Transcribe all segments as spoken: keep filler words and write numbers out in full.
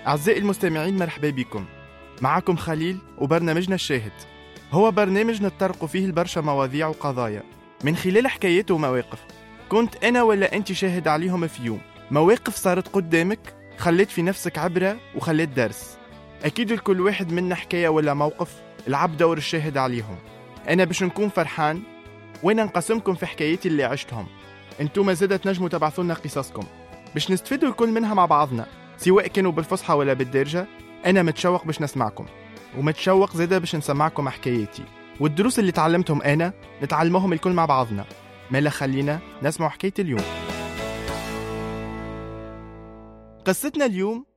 أعزائي المستمعين، مرحبا بكم. معكم خليل وبرنامجنا الشاهد. هو برنامج نتطرق فيه البرشا مواضيع وقضايا من خلال حكايات ومواقف كنت أنا ولا أنت شاهد عليهم في يوم. مواقف صارت قدامك خلت في نفسك عبرة وخلت درس. أكيد لكل واحد منا حكاية ولا موقف لعب دور الشاهد عليهم. أنا باش نكون فرحان وأنا نقسمكم في حكاياتي اللي عشتهم. أنتم زادة تنجموا تبعثوا لنا قصصكم باش نستفيدوا الكل منها مع بعضنا، سواء كانوا بالفصحى ولا بالدارجة. أنا متشوق باش نسمعكم، ومتشوق زادة باش نسمعكم حكاياتي والدروس اللي تعلمتهم أنا نتعلمهم الكل مع بعضنا. مالا خلينا نسمع حكاية اليوم. قصتنا اليوم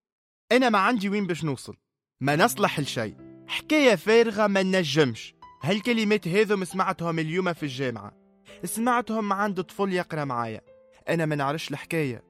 أنا ما عندي وين باش نوصل، ما نصلح لشيء، حكاية فارغة ما نجمش. هالكلمات هذو سمعتهم اليوم في الجامعة، سمعتهم عند طفل يقرأ معايا. أنا ما نعرفش الحكاية،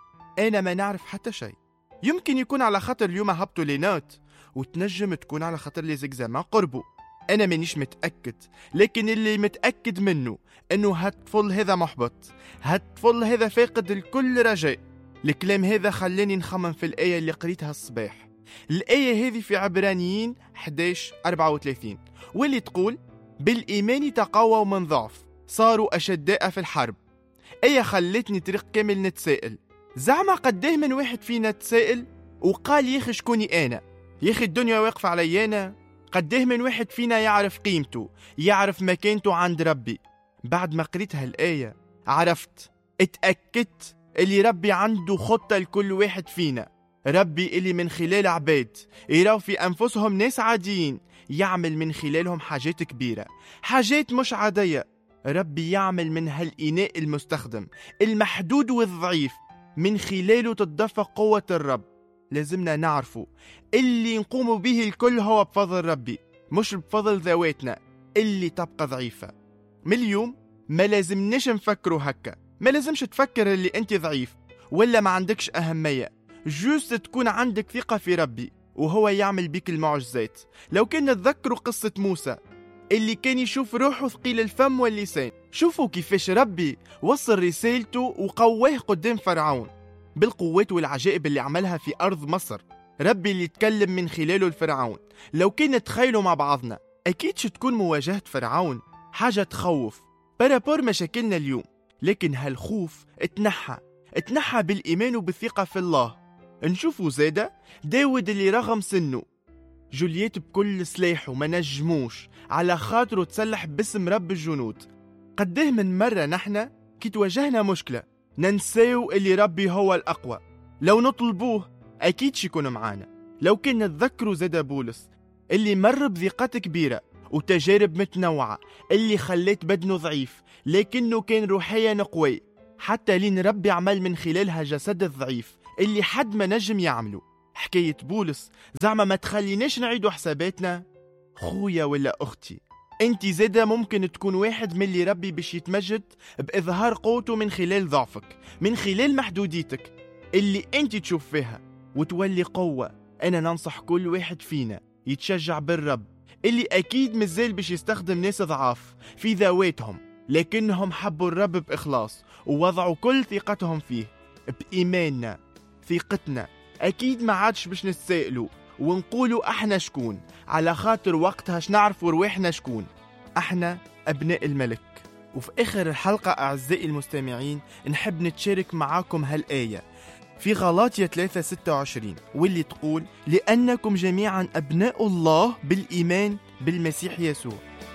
أنا ما نعرف حتى شيء. يمكن يكون على خاطر اليوم هبطوا لي نوت، وتنجم تكون على خاطر لي زيكزامان قربوا. أنا مانيش متأكد، لكن اللي متأكد منه أنه هالطفل هذا محبط، هالطفل هذا فاقد الكل رجاء. الكلام هذا خلاني نخمم في الآية اللي قريتها الصباح. الآية هذه في عبرانيين إحدى عشر أربعة وثلاثين، واللي تقول: بالإيمان تقووا من ضعف صاروا أشداء في الحرب. آية خلتني طريق كامل نتسائل، زعما قديه من واحد فينا تسائل وقال ياخي شكوني أنا، ياخي الدنيا واقفة علي أنا. قديه من واحد فينا يعرف قيمته، يعرف مكانته عند ربي. بعد ما قريت هالآية عرفت، اتأكدت اللي ربي عنده خطة لكل واحد فينا. ربي اللي من خلال عباد يراو في أنفسهم ناس عاديين يعمل من خلالهم حاجات كبيرة، حاجات مش عادية. ربي يعمل من هالإناء المستخدم المحدود والضعيف، من خلاله تتدفق قوة الرب. لازمنا نعرفه اللي نقوم به الكل هو بفضل ربي، مش بفضل ذواتنا اللي تبقى ضعيفة. من اليوم ما لازمناش نفكروا هكا، ما لازمش تفكر اللي انت ضعيف ولا ما عندكش أهمية. جوست تكون عندك ثقة في ربي وهو يعمل بك المعجزات. لو كنا نتذكروا قصة موسى اللي كان يشوف روحه ثقيل الفم واللسان، شوفوا كيفاش ربي وصل رسالته وقواه قدام فرعون بالقوات والعجائب اللي عملها في أرض مصر. ربي اللي يتكلم من خلاله الفرعون. لو كنا نتخيلوا مع بعضنا أكيد شتكون مواجهة فرعون حاجة تخوف بارابور مشاكلنا اليوم، لكن هالخوف اتنحى اتنحى بالإيمان وبالثقة في الله. نشوفوا زادة داود اللي رغم سنه جولييت بكل سلاحه ما نجموش على خاطره تسلح باسم رب الجنود. قديه من مرة نحنا كي تواجهنا مشكلة ننساو اللي ربي هو الأقوى، لو نطلبوه أكيد شيكون معانا. لو كنا نتذكروا زادة بولس اللي مر بضيقات كبيرة وتجارب متنوعة اللي خلت بدنه ضعيف لكنه كان روحيا قوي، حتى لين ربي عمل من خلالها جسد الضعيف اللي حد ما نجم يعمله. حكاية بولس زعما ما تخليناش نعيدوا حساباتنا. خويا ولا أختي، انت زادة ممكن تكون واحد من اللي ربي باش يتمجد بإظهار قوته من خلال ضعفك، من خلال محدوديتك اللي انت تشوف فيها وتولي قوة. أنا ننصح كل واحد فينا يتشجع بالرب اللي أكيد مازال باش يستخدم ناس ضعاف في ذواتهم، لكنهم حبوا الرب بإخلاص ووضعوا كل ثقتهم فيه. بإيماننا ثقتنا أكيد ما عادش باش نتسائلوا ونقولوا احنا شكون، على خاطر وقتها شنعرفوا رواحنا شكون. احنا أبناء الملك. وفي آخر الحلقة أعزائي المستمعين نحب نتشارك معاكم هالآية في غلاطية ثلاثة ستة وعشرين، واللي تقول: لأنكم جميعا أبناء الله بالإيمان بالمسيح يسوع.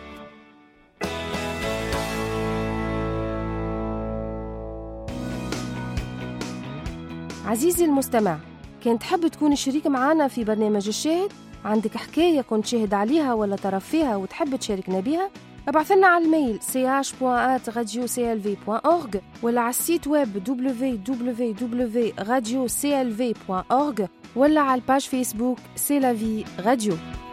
عزيزي المستمع، كنت تحب تكون شريك معنا في برنامج الشاهد؟ عندك حكاية كنت شاهد عليها ولا طرف فيها وتحب تشاركنا بيها؟ ابعث لنا على الميل سي اش بوان ات راديو سي ال في بوان اورغ ولا على السيت ويب دبليو دبليو دبليو دوت راديو سي ال في بوان اورغ ولا على الباج فيسبوك سي لا في راديو.